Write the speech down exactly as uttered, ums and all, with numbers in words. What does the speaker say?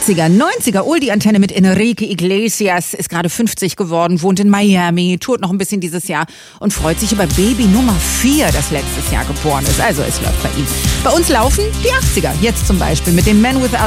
achtziger, neunziger, Oldie-Antenne mit Enrique Iglesias, ist gerade fünfzig geworden, wohnt in Miami, tourt noch ein bisschen dieses Jahr und freut sich über Baby Nummer vier, das letztes Jahr geboren ist. Also es läuft bei ihm. Bei uns laufen die achtziger, jetzt zum Beispiel mit dem Man Without